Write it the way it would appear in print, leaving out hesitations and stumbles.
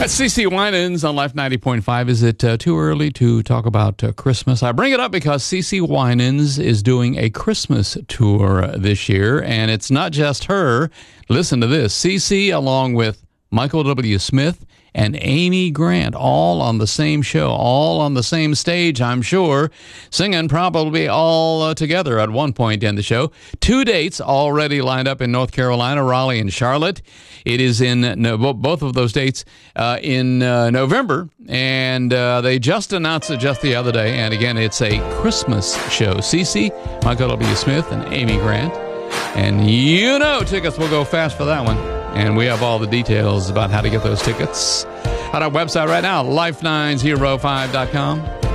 CeCe Winans on Life 90.5. Is it too early to talk about Christmas? I bring it up because CeCe Winans is doing a Christmas tour this year, and it's not just her. Listen to this. CeCe, along with Michael W. Smith and Amy Grant, all on the same show, all on the same stage, I'm sure, singing probably all together at one point in the show. 2 dates already lined up in North Carolina, Raleigh and Charlotte. It is in both of those dates in November, and they just announced it just the other day. And again, it's a Christmas show. CeCe, Michael W. Smith, and Amy Grant. And you know tickets will go fast for that one. And we have all the details about how to get those tickets at our website right now, life905.com.